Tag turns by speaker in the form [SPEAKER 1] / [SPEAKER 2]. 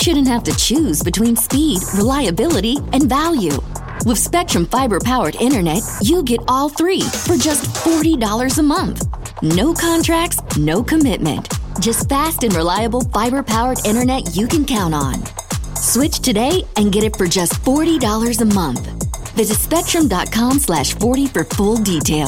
[SPEAKER 1] shouldn't have to choose between speed, reliability, and value. With Spectrum Fiber-powered internet, you get all three for just $40 a month. No contracts, no commitment. Just fast and reliable fiber-powered internet you can count on. Switch today and get it for just $40 a month. Visit spectrum.com/40 for full details.